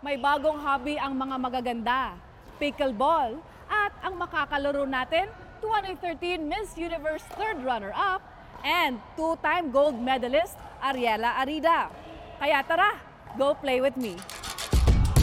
May bagong hobby ang mga magaganda, pickleball, at ang makakalaro natin, 2013 Miss Universe third runner-up and two-time gold medalist Ariela Arida. Kaya tara, go play with me!